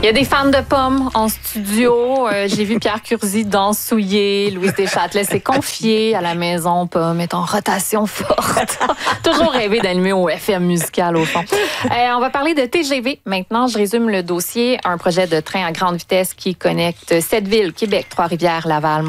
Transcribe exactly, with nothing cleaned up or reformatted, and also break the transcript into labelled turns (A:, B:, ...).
A: Il y a des fans de pommes en studio. Euh, j'ai vu Pierre Curzi dansouiller. Louise Deschâtelet s'est confiée à la maison. Pomme est en rotation forte. Toujours rêvé d'animer au F M musical, au fond. Euh, on va parler de T G V. Maintenant, je résume le dossier. Un projet de train à grande vitesse qui connecte sept villes, Québec, Trois-Rivières, Laval,